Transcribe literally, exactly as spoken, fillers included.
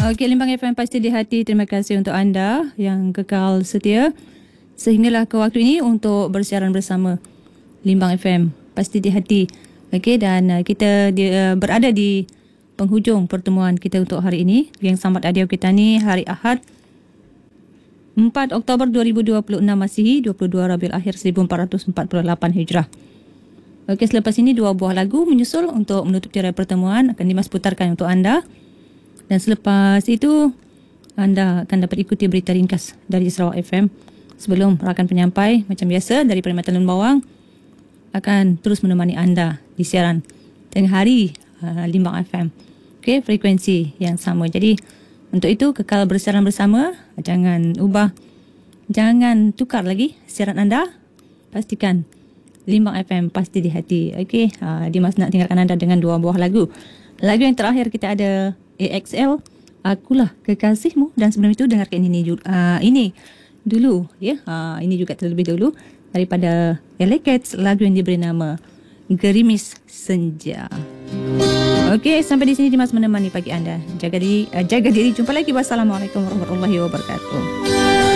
Okey, Limbang F M pasti di hati. Terima kasih untuk anda yang kekal setia sehinggalah ke waktu ini untuk bersiaran bersama Limbang F M pasti di hati. Okey, dan uh, kita di, uh, berada di penghujung pertemuan kita untuk hari ini yang Samad Adiau kita ni hari Ahad empat Oktober dua ribu dua puluh enam Masihi, dua puluh dua Rabiul Akhir seribu empat ratus empat puluh lapan Hijrah. Okey, selepas ini dua buah lagu menyusul untuk menutup tirai pertemuan akan Dimas putarkan untuk anda. Dan selepas itu anda akan dapat ikuti berita ringkas dari Sarawak F M. Sebelum rakan penyampai macam biasa dari Perkhidmatan Lun Bawang akan terus menemani anda di siaran tengah hari uh, Limbang F M. Okey, frekuensi yang sama. Jadi untuk itu kekal bersiaran bersama, jangan ubah, jangan tukar lagi siaran anda. Pastikan Limbang F M pasti di hati. Okey, uh, Dimas nak tinggalkan anda dengan dua buah lagu. Lagu yang terakhir kita ada A X L, Akulah Kekasihmu, dan sebelum itu dengarkan ini uh, ini dulu ya. Uh, ini juga terlebih dulu daripada L A Cats, lagu yang diberi nama Gerimis Senja. Okey, sampai di sini Dimas menemani pagi anda. Jaga diri, uh, jaga diri. Jumpa lagi. Wassalamualaikum warahmatullahi wabarakatuh.